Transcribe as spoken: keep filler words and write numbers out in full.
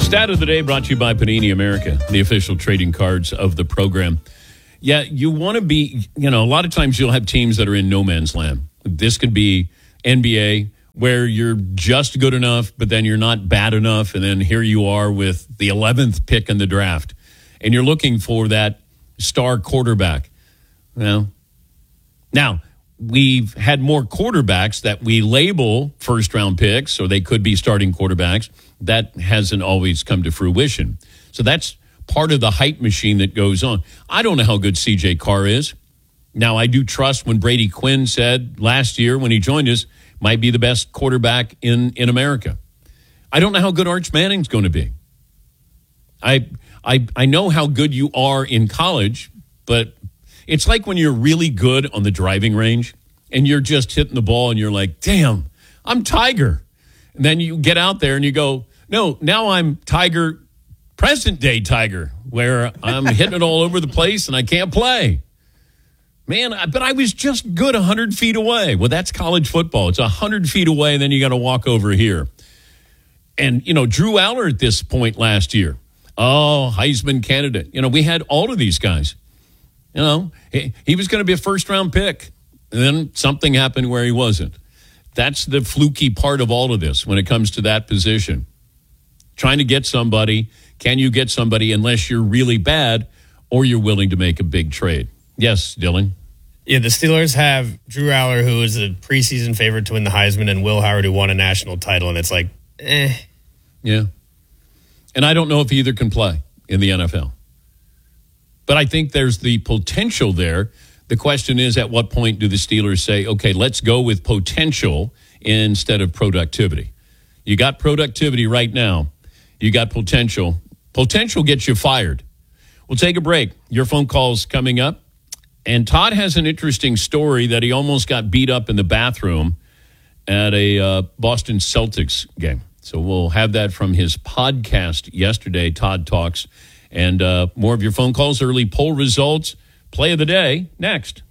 Stat of the day brought to you by Panini America, the official trading cards of the program. Yeah, you want to be, you know, a lot of times you'll have teams that are in no man's land. This could be N B A, where you're just good enough, but then you're not bad enough. And then here you are with the eleventh pick in the draft, and you're looking for that star quarterback. Well, now, we've had more quarterbacks that we label first-round picks, or they could be starting quarterbacks. That hasn't always come to fruition. So that's part of the hype machine that goes on. I don't know how good C J Carr is. Now, I do trust when Brady Quinn said last year when he joined us, might be the best quarterback in, in America. I don't know how good Arch Manning's going to be. I, I, I know how good you are in college, but it's like when you're really good on the driving range and you're just hitting the ball and you're like, damn, I'm Tiger. And then you get out there and you go, no, now I'm Tiger, present day Tiger, where I'm hitting it all over the place and I can't play. Man, but I was just good one hundred feet away. Well, that's college football. It's one hundred feet away, and then you got to walk over here. And, you know, Drew Aller at this point last year, oh, Heisman candidate. You know, we had all of these guys. You know, he, he was going to be a first-round pick. And then something happened where he wasn't. That's the fluky part of all of this when it comes to that position. Trying to get somebody, can you get somebody unless you're really bad or you're willing to make a big trade? Yes, Dylan. Yeah, the Steelers have Drew Aller, who is a preseason favorite to win the Heisman, and Will Howard, who won a national title, and it's like, eh. Yeah. And I don't know if either can play in the N F L. But I think there's the potential there. The question is, at what point do the Steelers say, okay, let's go with potential instead of productivity? You got productivity right now. You got potential. Potential gets you fired. We'll take a break. Your phone call's coming up. And Todd has an interesting story that he almost got beat up in the bathroom at a uh, Boston Celtics game. So we'll have that from his podcast yesterday, Todd Talks. And uh, more of your phone calls, early poll results, play of the day, next.